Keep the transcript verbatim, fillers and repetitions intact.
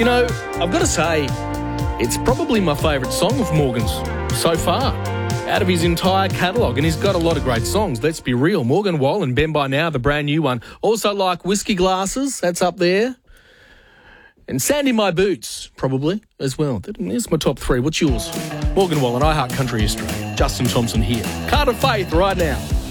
You know, I've got to say, it's probably my favourite song of Morgan's so far, out of his entire catalogue, and he's got a lot of great songs, let's be real. Morgan Wallen, Ben By Now, the brand new one. Also like Whiskey Glasses, that's up there. And Sand in My Boots, probably, as well. There's my top three. What's yours? Morgan Wallen, I Heart Country History. Justin Thompson here. Carter Faith right now.